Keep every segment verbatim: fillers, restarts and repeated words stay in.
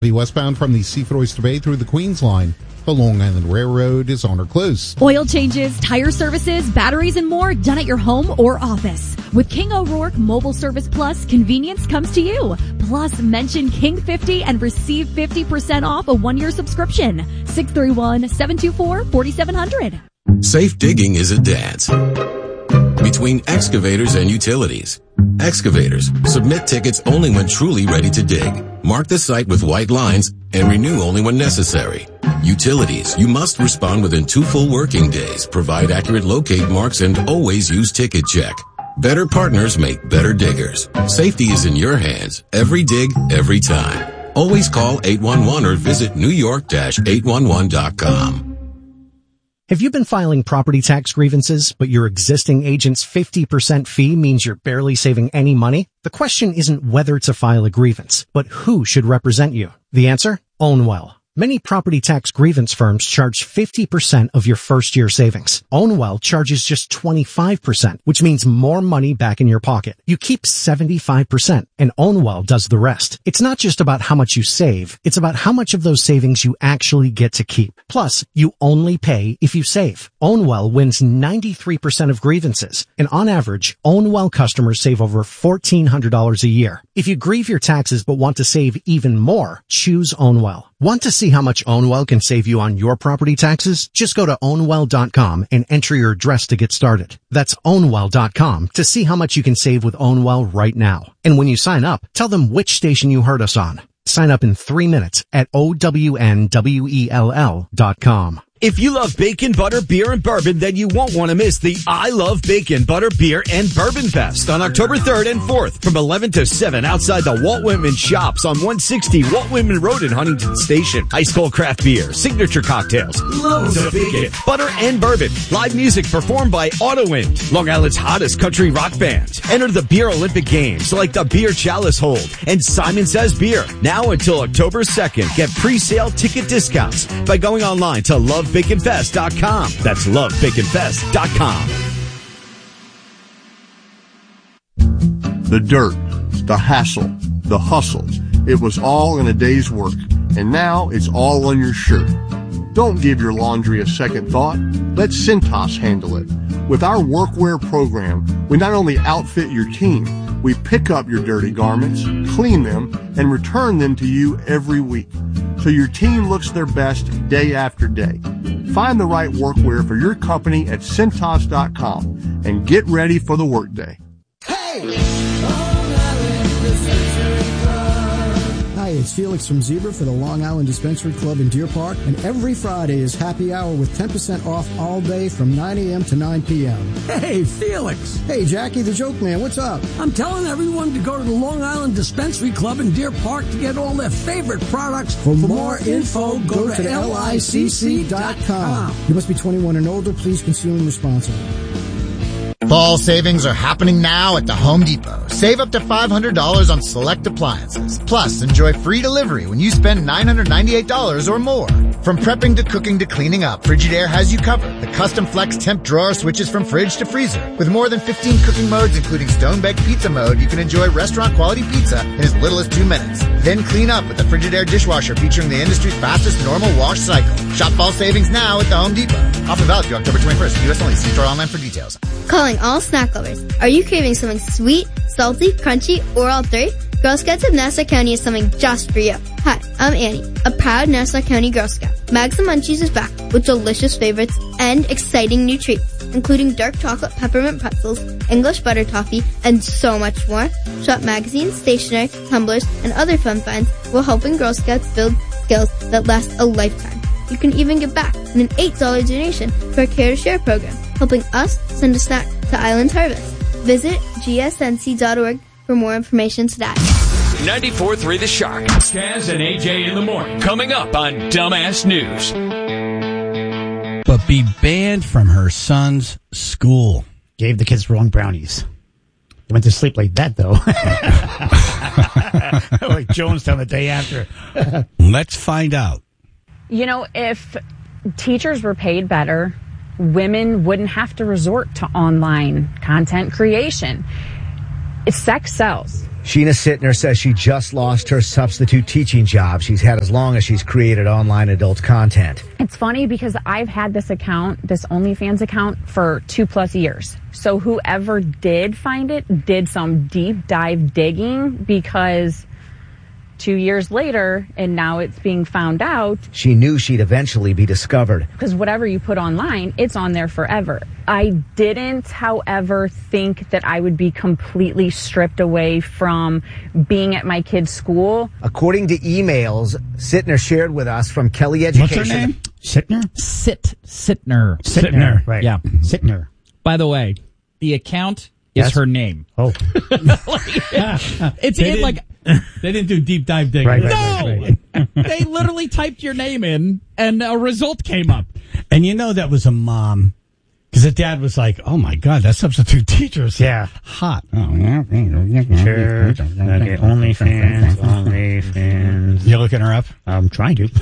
Westbound from the Seaford Oyster Bay through the Queens Line. The Long Island Railroad is on or close. Oil changes, tire services, batteries, and more done at your home or office. With King O'Rourke Mobile Service Plus, convenience comes to you. Plus, mention King fifty and receive fifty percent off a one-year subscription. six three one, seven two four, four seven zero zero. Safe digging is a dance between excavators and utilities. Excavators, submit tickets only when truly ready to dig. Mark the site with white lines and renew only when necessary. Utilities, you must respond within two full working days, provide accurate locate marks, and always use Ticket Check. Better partners make better diggers. Safety is in your hands. Every dig, every time. Always call eight one one or visit new york dash eight one one dot com. Have you been filing property tax grievances, but your existing agent's fifty percent fee means you're barely saving any money? The question isn't whether to file a grievance, but who should represent you. The answer? Ownwell. Many property tax grievance firms charge fifty percent of your first year savings. Ownwell charges just twenty-five percent, which means more money back in your pocket. You keep seventy-five percent, and Ownwell does the rest. It's not just about how much you save, it's about how much of those savings you actually get to keep. Plus, you only pay if you save. Ownwell wins ninety-three percent of grievances, and on average, Ownwell customers save over fourteen hundred dollars a year. If you grieve your taxes but want to save even more, choose Ownwell. Want to see how much Ownwell can save you on your property taxes? Just go to ownwell dot com and enter your address to get started. That's ownwell dot com to see how much you can save with Ownwell right now. And when you sign up, tell them which station you heard us on. Sign up in three minutes at O W N W E L L dot com. If you love bacon, butter, beer, and bourbon, then you won't want to miss the I Love Bacon, Butter, Beer, and Bourbon Fest on October third and fourth from eleven to seven outside the Walt Whitman Shops on one sixty Walt Whitman Road in Huntington Station. Ice cold craft beer, signature cocktails, loads of bacon, butter, and bourbon. Live music performed by Autowind, Long Island's hottest country rock band. Enter the Beer Olympic Games like the Beer Chalice Hold and Simon Says Beer. Now until October second, get pre-sale ticket discounts by going online to love bacon fest dot com. That's love bacon fest dot com. The dirt, the hassle, the hustle. It was all in a day's work, and now it's all on your shirt. Don't give your laundry a second thought. Let Cintas handle it. With our workwear program, we not only outfit your team, we pick up your dirty garments, clean them, and return them to you every week, so your team looks their best day after day. Find the right workwear for your company at Cintas dot com and get ready for the workday. Hey! Hi, it's Felix from Zebra for the Long Island Dispensary Club in Deer Park, and every Friday is happy hour with ten percent off all day from nine a.m. to nine p.m. Hey, Felix. Hey, Jackie the Joke Man, what's up? I'm telling everyone to go to the Long Island Dispensary Club in Deer Park to get all their favorite products. For, for more info, go, go to L I C C dot com. You must be twenty-one and older. Please consume responsibly. Fall savings are happening now at the Home Depot. Save up to five hundred dollars on select appliances. Plus, enjoy free delivery when you spend nine hundred ninety-eight dollars or more. From prepping to cooking to cleaning up, Frigidaire has you covered. The custom flex temp drawer switches from fridge to freezer. With more than fifteen cooking modes, including stone-baked pizza mode, you can enjoy restaurant-quality pizza in as little as two minutes. Then clean up with the Frigidaire dishwasher featuring the industry's fastest normal wash cycle. Shop fall savings now at the Home Depot. Offer valid through October twenty-first. U S only. See store online for details. Calling all snack lovers. Are you craving something sweet, salty, crunchy, or all three? Girl Scouts of Nassau County is something just for you. Hi, I'm Annie, a proud Nassau County Girl Scout. Mags and Munchies is back with delicious favorites and exciting new treats, including dark chocolate peppermint pretzels, English butter toffee, and so much more. Shop magazines, stationery, tumblers, and other fun finds while helping Girl Scouts build skills that last a lifetime. You can even give back in an eight dollars donation for our Care to Share program, helping us send a snack to Island Harvest. Visit G S N C dot org for more information today. ninety-four point three The Shark. Chaz and A J in the morning. Coming up on Dumbass News. But be banned from her son's school. Gave the kids wrong brownies. They went to sleep like that, though. Like Jonestown the day after. Let's find out. You know, if teachers were paid better, women wouldn't have to resort to online content creation. If sex sells, Sheena Sittner says she just lost her substitute teaching job she's had as long as she's created online adult content. It's funny because I've had this account, this OnlyFans account, for two plus years. So whoever did find it did some deep dive digging, because two years later, and now it's being found out. She knew she'd eventually be discovered. Because whatever you put online, it's on there forever. I didn't, however, think that I would be completely stripped away from being at my kid's school. According to emails Sittner shared with us from Kelly Education. What's her name? Sittner? Sit. Sittner. Sittner. Right. Yeah. Sittner. By the way, the account is Yes. her name. Oh. It's They in like... They didn't do deep dive digging. Right, right, No! right, right. They literally typed your name in, and a result came up. And you know that was a mom. Because the dad was like, oh, my God, that substitute teacher is Yeah. hot. Sure. Okay, OnlyFans, OnlyFans. You looking her up? I'm trying to.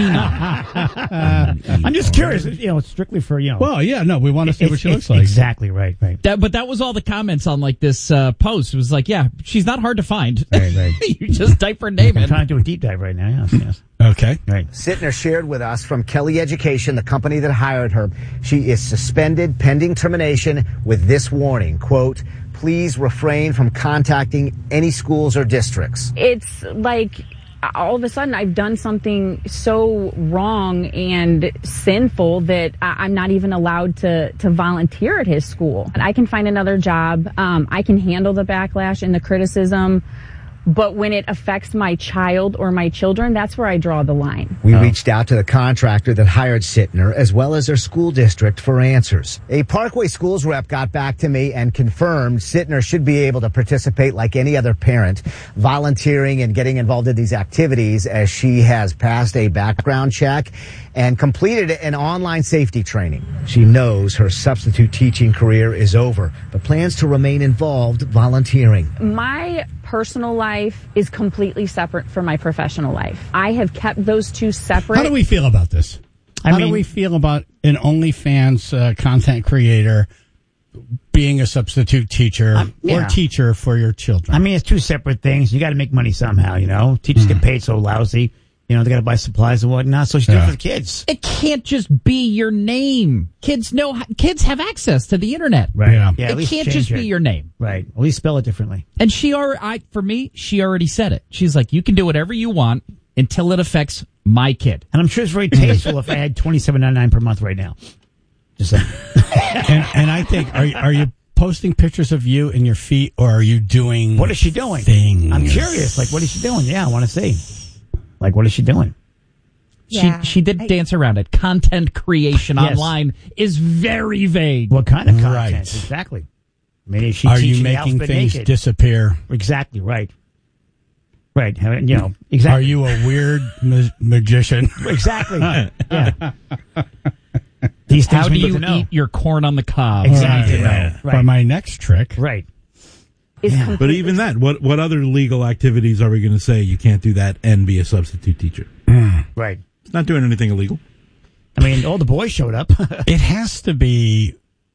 I'm just curious. You know, it's strictly for, you know. Well, yeah, no, we want to see it's- what she it's looks like. Exactly, right, right. That, but that was all the comments on like this uh, post. It was like, yeah, she's not hard to find. Right, right. You just type her name I'm in. trying to do a deep dive right now, yes, yes. Okay. Right. Sittner shared with us from Kelly Education, the company that hired her. She is suspended pending termination with this warning, quote, please refrain from contacting any schools or districts. It's like all of a sudden I've done something so wrong and sinful that I- I'm not even allowed to, to volunteer at his school. And I can find another job. Um, I can handle the backlash and the criticism. But when it affects my child or my children, that's where I draw the line. We reached out to the contractor that hired Sittner, as well as their school district, for answers. A Parkway Schools rep got back to me and confirmed Sittner should be able to participate like any other parent, volunteering and getting involved in these activities, as she has passed a background check and completed an online safety training. She knows her substitute teaching career is over, but plans to remain involved volunteering. My personal life is completely separate from my professional life. I have kept those two separate. How do we feel about this? I How mean- do we feel about an OnlyFans uh, content creator being a substitute teacher Um, yeah. or teacher for your children? I mean, it's two separate things. You got to make money somehow, you know? Teachers get paid so lousy. You know, they got to buy supplies and whatnot. So she do it Yeah. for the kids. It can't just be your name. Kids know. Kids have access to the internet. Right. Yeah. Yeah, at It least can't change just it. be your name. Right. At least spell it differently. And she already, I, for me, she already said it. She's like, you can do whatever you want until it affects my kid. And I'm sure it's very tasteful if I had twenty-seven ninety-nine per month right now. Just saying. and, and I think, are, are you posting pictures of you and your feet, or are you doing What is she doing? things? I'm curious. Like, what is she doing? Yeah, I want to see. Like, what is she doing? Yeah, she she did I- dance around it. Content creation Yes. online is very vague. What kind of content? Right. Exactly. I mean, is she Are teaching you the making alphabet things naked? disappear? Exactly, right. Right. I mean, you know, exactly. Are you a weird ma- magician? Exactly. Yeah. These things How do we need you to know. eat your corn on the cob? Exactly. Right. Right. For my next trick. Right. Is Yeah. But completely even that, what what other legal activities are we going to say you can't do that and be a substitute teacher? Right. It's not doing anything illegal. I mean, all the boys showed up. It has to be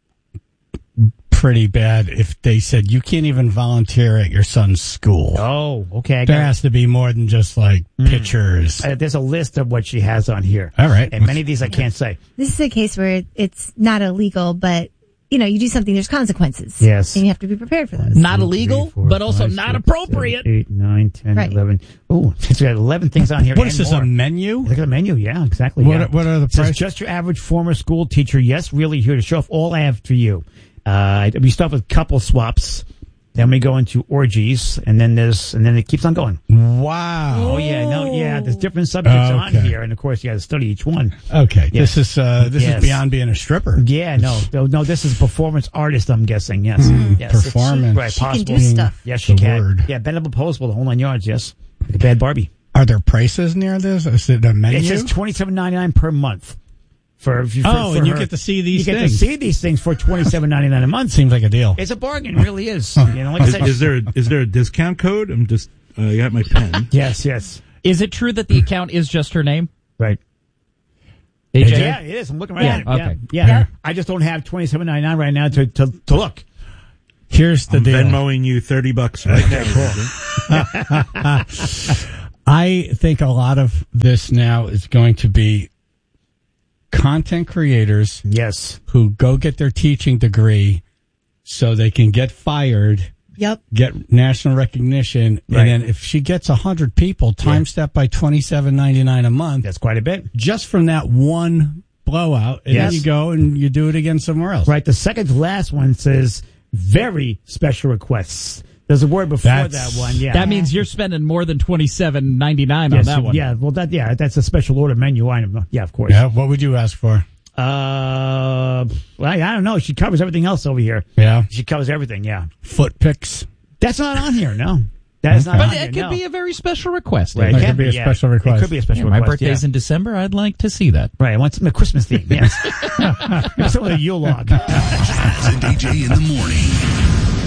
pretty bad if they said you can't even volunteer at your son's school. Oh, okay. I There got it. has to be more than just like pictures. Uh, there's a list of what she has on here. All right. And many of these I can't say. This is a case where it's not illegal, but you know, you do something, there's consequences. Yes. And you have to be prepared for those. Not Two, illegal, three, four, but also five, not six, appropriate. seven, eight, nine, ten, Right. eleven. Oh, it's got eleven things on here. What and is this, more. a menu? Look at the menu. Yeah, exactly. What yeah. are- what are the It says, prices? just your average former school teacher. Yes, really here to show off all I have for you. Uh, we start with couple swaps. Then we go into orgies, and then there's, and then it keeps on going. Wow. Oh yeah, no, yeah. There's different subjects on Okay. here, and of course you got to study each one. Okay. Yes. This is uh, this Yes. is beyond being a stripper. Yeah, no, no, no, this is performance artist. I'm guessing. Yes, yes. Performance. Right, She can possible. do stuff. Yes, she The can. word. Yeah, bendable postable, the whole nine yards. Yes, like a bad Barbie. Are there prices near this? Is it a menu? It says twenty seven ninety nine per month. For, for Oh, for and you her. get to see these You get things. to see these things for twenty seven ninety nine a month. Seems like a deal. It's a bargain, it really is. You know, like I Is, said, is there a, is there a discount code? I'm just uh, I got my pen. yes, yes, Is it true that the account is just her name? right. A J? Yeah, it is. I'm looking right Yeah, at it. okay. Yeah, yeah. Yeah. I just don't have twenty seven ninety nine right now to, to to look. Here's the I'm deal. Venmoing you thirty bucks right now. I think a lot of this now is going to be content creators, yes, who go get their teaching degree so they can get fired, yep, get national recognition, Right. and then if she gets a hundred people, times that by twenty seven ninety nine a month. That's quite a bit, just from that one blowout, and Yes. then you go and you do it again somewhere else. Right. The second to last one says very special requests. There's a word before That's- that one. Yeah, That means you're spending more than twenty-seven ninety-nine yes, on that one. Yeah. Well, that yeah, that's a special order menu item. Yeah, of course. Yeah. What would you ask for? Uh, well, I don't know. She covers everything else over here. Yeah. She covers everything. Yeah. Foot pics. That's not on here. No. That is not But on it here. could no. be a very special request. Right. It It could be a yeah. special request. It could be a special Yeah, my request. birthday's yeah. in December. I'd like to see that. Right. I want some a Christmas theme. Yes. Some of the Yule log. Jazz and D J in the morning.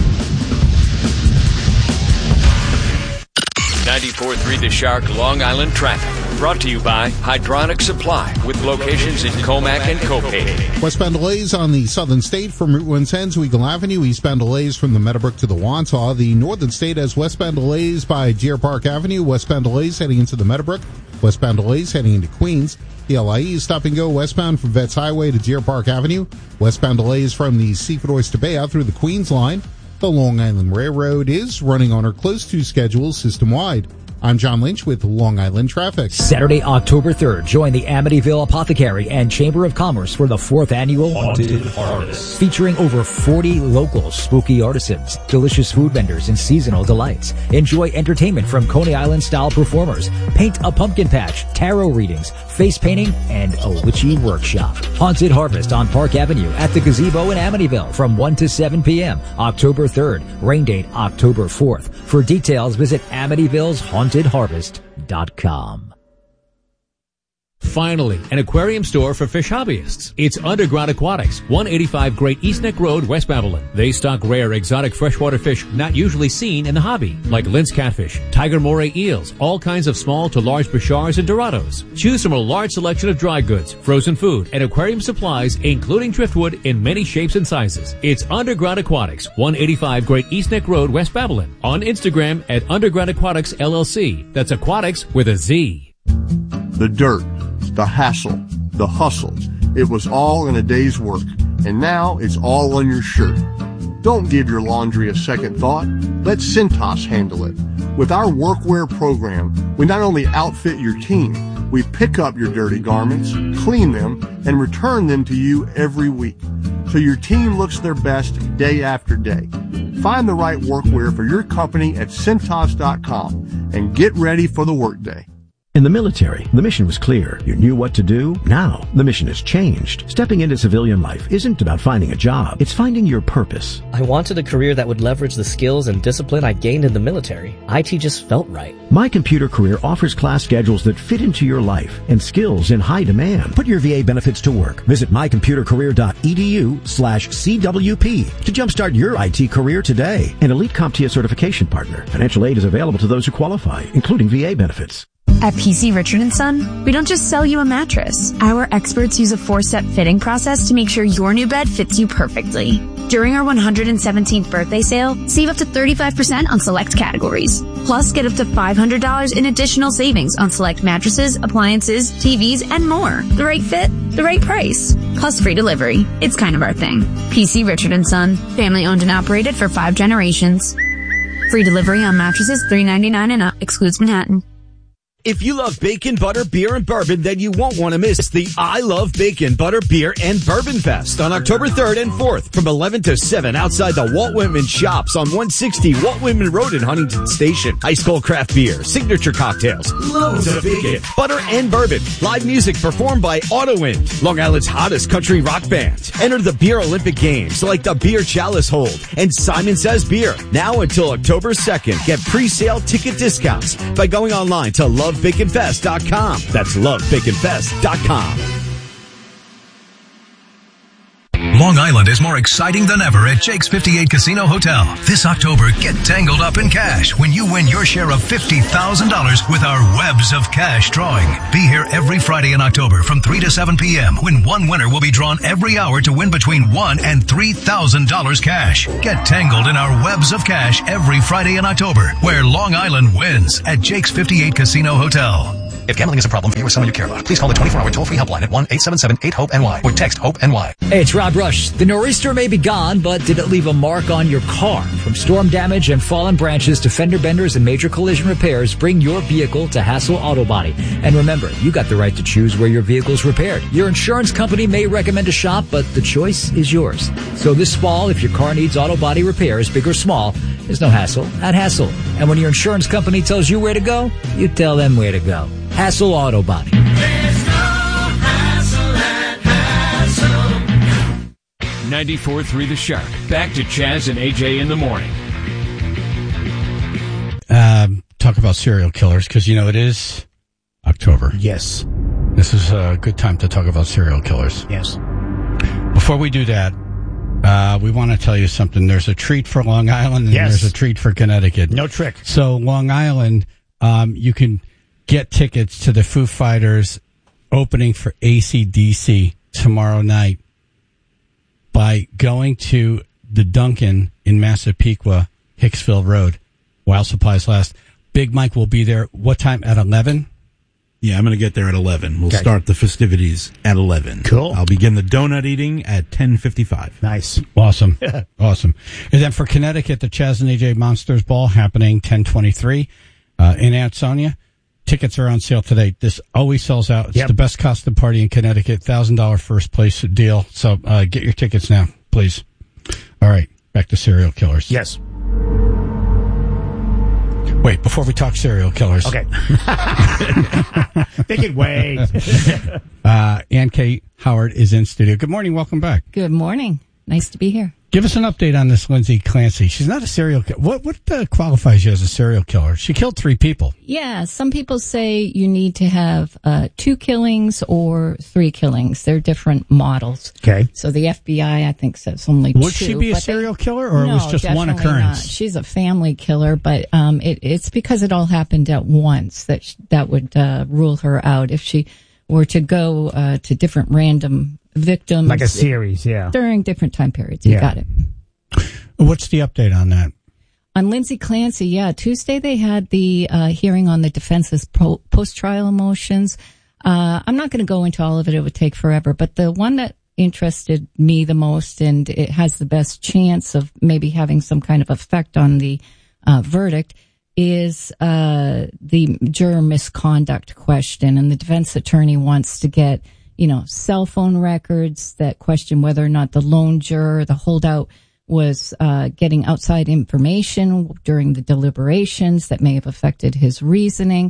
ninety-four point three The Shark Long Island traffic. Brought to you by Hydronic Supply with locations in Comac and Copay. Westbound delays on the Southern State from Route one ten to Eagle Avenue. Eastbound delays from the Meadowbrook to the Wantagh. The Northern State has westbound delays by Deer Park Avenue. Westbound delays heading into the Meadowbrook. Westbound delays heading into Queens. The L I E is stop and go westbound from Vets Highway to Deer Park Avenue. Westbound delays from the Seaford Oyster Bay out through the Queens line. The Long Island Railroad is running on or close to schedule system-wide. I'm John Lynch with Long Island Traffic. Saturday, October third, join the Amityville Apothecary and Chamber of Commerce for the fourth annual Haunted Harvest. Featuring over forty local spooky artisans, delicious food vendors, and seasonal delights. Enjoy entertainment from Coney Island-style performers, paint a pumpkin patch, tarot readings, face painting, and a witchy workshop. Haunted Harvest on Park Avenue at the Gazebo in Amityville from one to seven p.m. October third. Rain date October fourth. For details, visit Amityville's Haunted Harvest dot com. Finally, an aquarium store for fish hobbyists. It's Underground Aquatics, one eighty-five Great East Neck Road, West Babylon. They stock rare exotic freshwater fish not usually seen in the hobby, like Lince catfish, tiger moray eels, all kinds of small to large bachars and dorados. Choose from a large selection of dry goods, frozen food, and aquarium supplies, including driftwood in many shapes and sizes. It's Underground Aquatics, one eighty-five Great East Neck Road, West Babylon. On Instagram at Underground Aquatics L L C. That's aquatics with a Z. The dirt, the hassle, the hustle. It was all in a day's work, and now it's all on your shirt. Don't give your laundry a second thought. Let Cintas handle it. With our workwear program, we not only outfit your team, we pick up your dirty garments, clean them, and return them to you every week, so your team looks their best day after day. Find the right workwear for your company at Cintas dot com and get ready for the workday. In the military, the mission was clear. You knew what to do. Now, the mission has changed. Stepping into civilian life isn't about finding a job. It's finding your purpose. I wanted a career that would leverage the skills and discipline I gained in the military. I T just felt right. My Computer Career offers class schedules that fit into your life and skills in high demand. Put your V A benefits to work. Visit my computer career dot e d u slash C W P to jumpstart your I T career today. An Elite CompTIA certification partner. Financial aid is available to those who qualify, including V A benefits. At P C Richard and Son, we don't just sell you a mattress. Our experts use a four-step fitting process to make sure your new bed fits you perfectly. During our one hundred seventeenth birthday sale, save up to thirty-five percent on select categories. Plus, get up to five hundred dollars in additional savings on select mattresses, appliances, T Vs, and more. The right fit, the right price. Plus free delivery. It's kind of our thing. P C Richard and Son, family owned and operated for five generations. Free delivery on mattresses three ninety-nine and up, excludes Manhattan. If you love bacon, butter, beer, and bourbon, then you won't want to miss the I Love Bacon, Butter, Beer, and Bourbon Fest on October third and fourth from eleven to seven outside the Walt Whitman Shops on one sixty Walt Whitman Road in Huntington Station. Ice cold craft beer, signature cocktails, loads of bacon, butter, and bourbon. Live music performed by Autowind, Long Island's hottest country rock band. Enter the Beer Olympic Games like the Beer Chalice Hold and Simon Says Beer. Now until October second. Get pre-sale ticket discounts by going online to love bacon fest dot com. That's love bacon fest dot com. Long Island is more exciting than ever at Jake's fifty-eight Casino Hotel. This October, get tangled up in cash when you win your share of fifty thousand dollars with our Webs of Cash drawing. Be here every Friday in October from three to seven p.m. when one winner will be drawn every hour to win between one thousand dollars and three thousand dollars cash. Get tangled in our Webs of Cash every Friday in October, where Long Island wins at Jake's fifty-eight Casino Hotel. If gambling is a problem for you or someone you care about, please call the twenty-four hour toll-free helpline at one eight seven seven eight hope N Y or text HOPE-NY. Hey, it's Rob Rush. The nor'easter may be gone, but did it leave a mark on your car? From storm damage and fallen branches to fender benders and major collision repairs, bring your vehicle to Hassel Auto Body. And remember, you got the right to choose where your vehicle's repaired. Your insurance company may recommend a shop, but the choice is yours. So this fall, if your car needs auto body repairs, big or small, there's no hassle at Hassel. And when your insurance company tells you where to go, you tell them where to go. Hassel Auto Body. ninety-four point three The Shark. Back to Chaz and A J in the morning. Um, talk about serial killers, because, you know, it is October. Yes. This is a good time to talk about serial killers. Yes. Before we do that, uh, we want to tell you something. There's a treat for Long Island, and Yes. there's a treat for Connecticut. No trick. So Long Island, um, you can get tickets to the Foo Fighters opening for A C D C tomorrow night by going to the Dunkin' in Massapequa, Hicksville Road, while supplies last. Big Mike will be there. What time? At eleven? Yeah, I'm going to get there at eleven. We'll Okay. start the festivities at eleven. Cool. I'll begin the donut eating at ten fifty-five. Nice. Awesome. Awesome. And then for Connecticut, the Chaz and A J Monsters Ball happening ten twenty-three uh, in Ansonia. Tickets are on sale today. This always sells out. It's Yep. the best costume party in Connecticut. one thousand dollars first place deal. So uh, get your tickets now, please. All right. Back to serial killers. Yes. Wait, before we talk serial killers. Okay. They can wait. uh, Ann K. Howard is in studio. Good morning. Welcome back. Good morning. Nice to be here. Give us an update on this Lindsay Clancy. She's not a serial killer. What, what uh, qualifies you as a serial killer? She killed three people. Yeah, some people say you need to have uh, two killings or three killings. They're different models. Okay. So the F B I, I think, says only two. Would she be a but serial they, killer, or no, it was just one definitely occurrence? Not. She's a family killer, but um, it, it's because it all happened at once that sh- that would uh, rule her out. If she were to go uh, to different random victims. Like a series, yeah. During different time periods. You Yeah. got it. What's the update on that? On Lindsay Clancy, yeah, Tuesday they had the uh, hearing on the defense's po- post-trial motions. Uh, I'm not going to go into all of it. It would take forever. But the one that interested me the most, and it has the best chance of maybe having some kind of effect on the uh, verdict, is uh, the juror misconduct question. And the defense attorney wants to get, you know, cell phone records that question whether or not the lone juror, the holdout, was uh, getting outside information during the deliberations that may have affected his reasoning.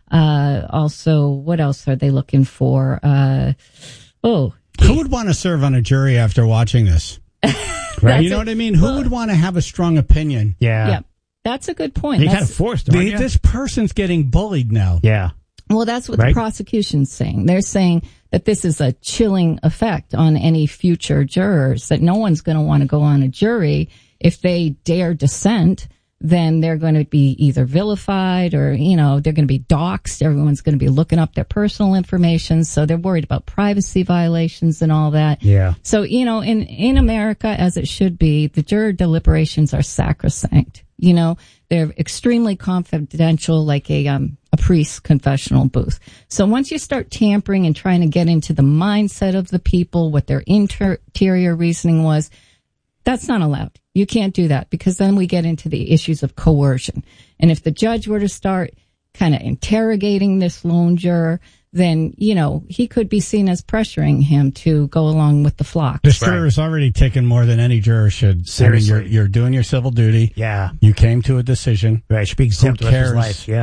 Uh, also, what else are they looking for? Uh, oh. Who would want to serve on a jury after watching this? Right? You know what I mean? Who would want to have a strong opinion? Yeah. Yeah. That's a good point. You're That's, kind of forced, aren't you? This person's getting bullied now. Yeah. Well, that's what Right? the prosecution's saying. They're saying that this is a chilling effect on any future jurors, that no one's going to want to go on a jury. If they dare dissent, then they're going to be either vilified or, you know, they're going to be doxxed. Everyone's going to be looking up their personal information. So they're worried about privacy violations and all that. Yeah. So, you know, in, in America, as it should be, the juror deliberations are sacrosanct. You know, they're extremely confidential, like a, um, a priest's confessional booth. So once you start tampering and trying to get into the mindset of the people, what their inter- interior reasoning was, that's not allowed. You can't do that, because then we get into the issues of coercion. And if the judge were to start kind of interrogating this lone juror, then, you know, he could be seen as pressuring him to go along with the flock. This juror is already taken more than any juror should. Seriously. I mean, you're, you're doing your civil duty. Yeah. You came to a decision. Right. Should be exempt Who the rest of his cares? life. Yeah.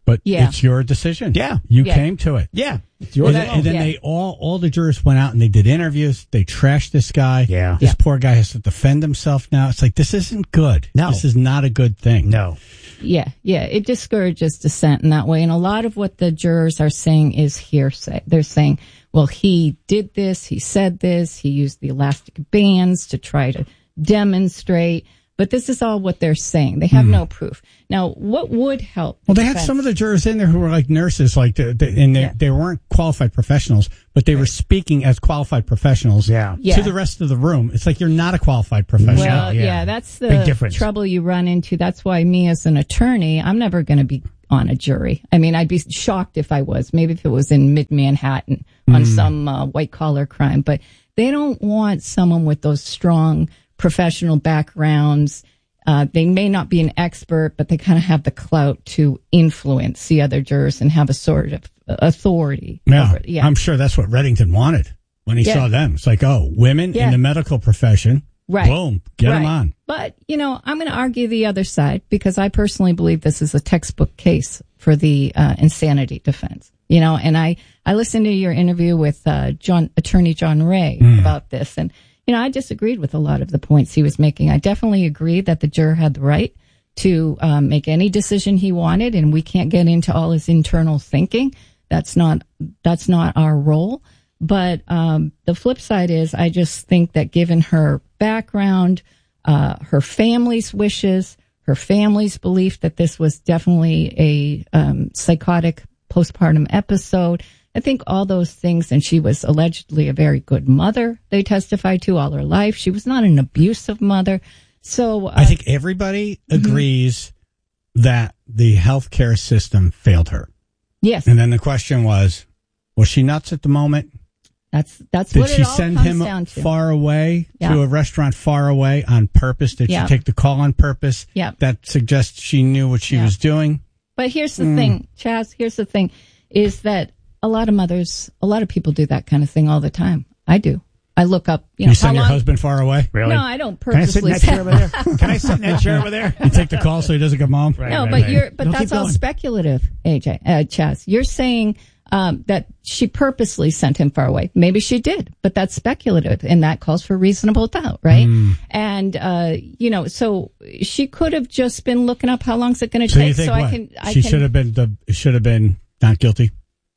But Yeah. it's your decision. Yeah. You Yeah. came to it. Yeah. It's And, yours. then- and then Yeah. they all, all the jurors went out and they did interviews. They trashed this guy. Yeah. This Yeah. poor guy has to defend himself now. It's like, this isn't good. No. This is not a good thing. No. Yeah, yeah, it discourages dissent in that way. And a lot of what the jurors are saying is hearsay. They're saying, well, he did this, he said this, he used the elastic bands to try to demonstrate. But this is all what they're saying. They have Mm. no proof. Now, what would help? Well, they had some of the jurors in there who were like nurses, like, the, the, and they, Yeah. they weren't qualified professionals, but they were speaking as qualified professionals Yeah. Yeah. to the rest of the room. It's like you're not a qualified professional. Well, yeah. yeah. that's the Big difference. trouble you run into. That's why me as an attorney, I'm never going to be on a jury. I mean, I'd be shocked if I was. Maybe if it was in mid-Manhattan on some uh, white-collar crime. But they don't want someone with those strong professional backgrounds. Uh, they may not be an expert, but they kind of have the clout to influence the other jurors and have a sort of authority. Yeah, over it. Yeah. I'm sure that's what Reddington wanted when he Yeah. saw them. It's like, oh, women Yeah. in the medical profession. Right. Boom. Get them Right. on. But, you know, I'm going to argue the other side because I personally believe this is a textbook case for the uh, insanity defense. You know, and I, I listened to your interview with uh, John, Attorney John Ray Mm. about this. And, you know, I disagreed with a lot of the points he was making. I definitely agree that the juror had the right to um, make any decision he wanted, and we can't get into all his internal thinking. That's not, that's not our role. But um, the flip side is I just think that given her background, uh, her family's wishes, her family's belief that this was definitely a um, psychotic postpartum episode, I think all those things, and she was allegedly a very good mother, they testified to all her life. She was not an abusive mother. So uh, I think everybody agrees that the healthcare system failed her. yes, And then the question was, was she nuts at the moment? that's that's Did what she it all send comes him down to. far away Yeah. to a restaurant far away on purpose? Did Yeah. she take the call on purpose? Yeah. That suggests she knew what she Yeah. was doing. But here's the Mm. thing, Chaz, here's the thing, is that a lot of mothers, a lot of people do that kind of thing all the time. I do. I look up, you You, know, send how your long, husband far away? Really? No, I don't Can I sit in purposely that chair over there? Can I sit in that chair over there? You take the call so he doesn't come home? Right, no, right, but right. you're, but No, that's keep all going. speculative, A J, uh, Chaz. You're saying, um, that she purposely sent him far away. Maybe she did, but that's speculative and that calls for reasonable doubt, right? Mm. And, uh, you know, so she could have just been looking up how long's it going to So you take think so what? I can, I she can, should have been the should have been not guilty.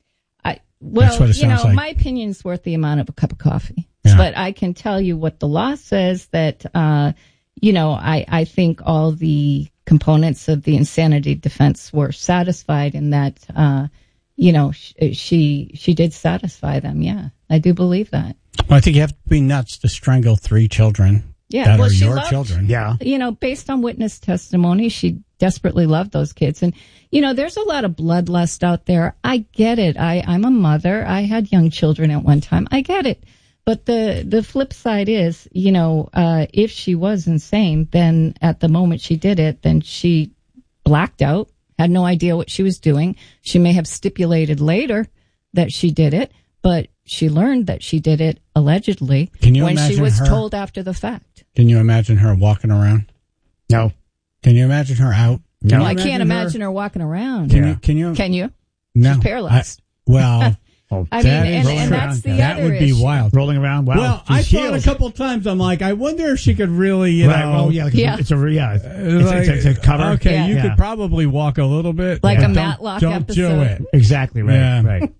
I, well, That's what it you know, sounds like. my opinion's worth the amount of a cup of coffee. Yeah. But I can tell you what the law says that, uh, you know, I, I think all the components of the insanity defense were satisfied and that, uh, you know, sh- she, she did satisfy them. Yeah. I do believe that. Well, I think you have to be nuts to strangle three children Yeah. that well, are she your loved, children. Yeah. You know, based on witness testimony, she desperately loved those kids. And, you know, there's a lot of bloodlust out there. I get it. I, I'm a mother. I had young children at one time. I get it. But the, the flip side is, you know, uh, if she was insane, then at the moment she did it, then she blacked out, had no idea what she was doing. She may have stipulated later that she did it, but she learned that she did it allegedly Can you when she imagine was her- told after the fact. Can you imagine her walking around? No. Can you imagine her out? Can No, you I can't her- imagine her walking around. Can you? Can you? Can you? No. She's paralyzed. I, well, Oh, I that mean, is and, and true. that's the that other would be issue. wild. Rolling around. Wow. Well, I she's thought healed. a couple times. I'm like, I wonder if she could really, you Right. know. Oh, yeah. Like Yeah. It's a, yeah. It's, uh, it's, like, it's, it's a cover. Okay, Yeah. you Yeah. could probably walk a little bit, Like but a don't- Matlock don't do episode. it. Exactly. Right. Yeah. Right.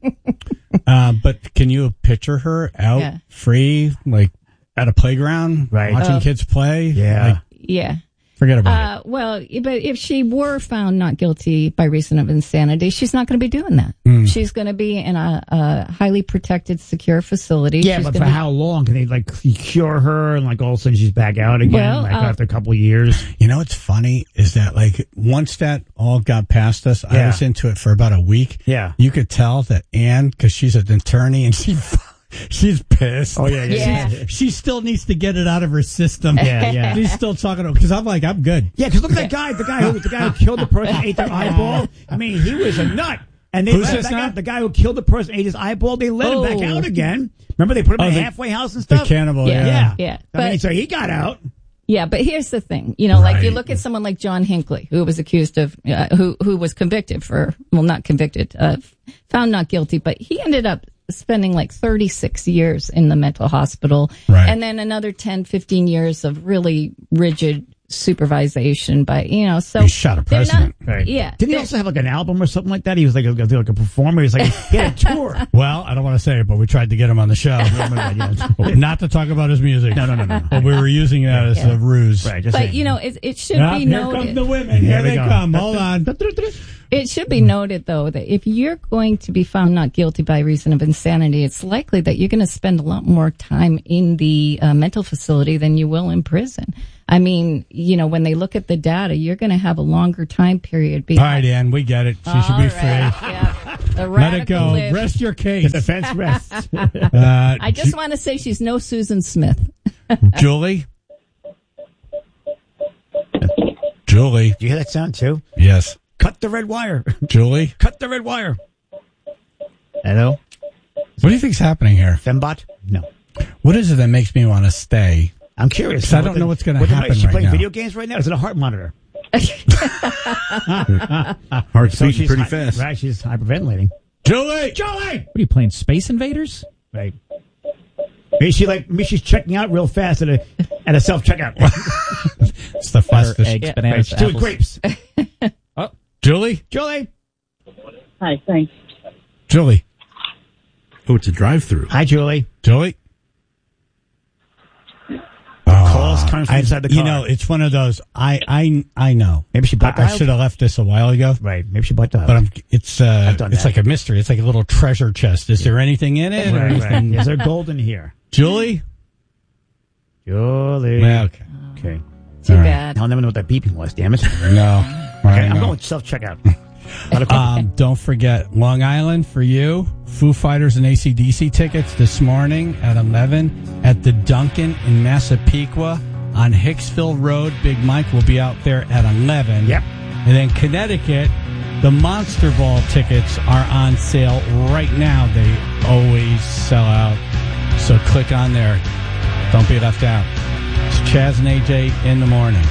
Uh, but can you picture her out Yeah. free, like at a playground, Right. watching Uh, kids play? Yeah. Like, Yeah. forget about Uh, well, but if she were found not guilty by reason of insanity, she's not going to be doing that. Mm. She's going to be in a, a highly protected, secure facility. Yeah, she's but for gonna be- how long can they like cure her and like all of a sudden she's back out again? Well, like uh, after a couple of years. it. You know what's funny is that like once that all got past us, I Yeah. was into it for about a week. Yeah. You could tell that Anne, because she's an attorney and she she's pissed. Oh yeah, yeah. Yeah. She still needs to get it out of her system. Yeah, yeah. She's still talking because I'm like, I'm good. Yeah, because look at that guy, the guy who the guy who killed the person, ate their eyeball. I mean, he was a nut. And they Who's let him this back now? out. The guy who killed the person, ate his eyeball. They let him back Oh. out again. Remember, they put him Oh, in a the- halfway house and The stuff. cannibal, Yeah. yeah. Yeah, Yeah. I mean, But- so he got out. Yeah, but here's the thing. You know, like you Right. look at someone like John Hinckley, who was accused of, uh, who who was convicted for, well, not convicted, uh, found not guilty, but he ended up spending like thirty-six years in the mental hospital. Right. And then another ten, fifteen years of really rigid supervision by, you know, so. He shot a they're president. not- Right. Yeah. Didn't he they're- also have like an album or something like that? He was like a, like a performer. He was like, he had a tour. Well, I don't want to say it, but we tried to get him on the show. Not to talk about his music. No, no, no, no. But we were using that as Yeah. a ruse. Right. Just But, saying. you know, it, it should Ah, be here noted. come the women. Here Here we they go. come. Hold on. It should be noted, though, that if you're going to be found not guilty by reason of insanity, it's likely that you're going to spend a lot more time in the uh, mental facility than you will in prison. I mean, you know, when they look at the data, you're going to have a longer time period. All right, Ann, we get it. She should be All free. right, yeah. The Let it go. radical live. Rest your case. The defense rests. Uh, I just want to say she's no Susan Smith. Julie? Julie? Do you hear that sound too? Yes. Cut the red wire. Julie? Cut the red wire. Hello? What do you think's happening here? Fembot? No. What is it that makes me want to stay? I'm curious. 'Cause I don't know what's gonna What the- happen Is she right playing now. video games right now? Is it a heart monitor? Heart's So beating she's pretty hy- fast. Right, she's hyperventilating. Julie! Julie! What are you playing, Space Invaders? Right. Maybe she like maybe she's checking out real fast at a at a self checkout. It's the fastest. eggs, Yeah, bananas, right, she's doing apples. grapes. Oh, Julie? Julie. Hi, thanks. Julie? Oh, it's a drive-through. Hi, Julie. Julie? Calls coming from I- inside the You car. know, it's one of those. I I I know. Maybe she blacked I, I out. should have left this a while ago. Right. Maybe she blacked out. But I'm. It's uh. I've done It's that. like a mystery. It's like a little treasure chest. Is there anything in it? or Right, right. anything? Is there gold in here? Julie? Julie. Yeah, okay. Okay. Too All right. bad. I'll never know what that beeping was. Damn it. No. Okay, Right, I'm no. going self checkout. Um, don't forget Long Island for you. Foo Fighters and A C D C tickets this morning at eleven at the Duncan in Massapequa on Hicksville Road. Big Mike will be out there at eleven. Yep. And then Connecticut, the Monster Ball tickets are on sale right now. They always sell out. So click on there. Don't be left out. It's Chaz and A J in the morning.